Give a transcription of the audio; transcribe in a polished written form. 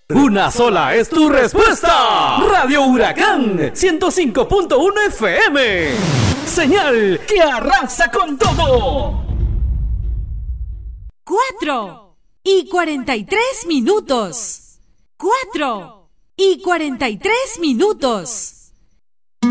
Una sola es tu respuesta. Radio Huracán 105.1 FM. Señal que arrasa con todo. 4:43. 4:43.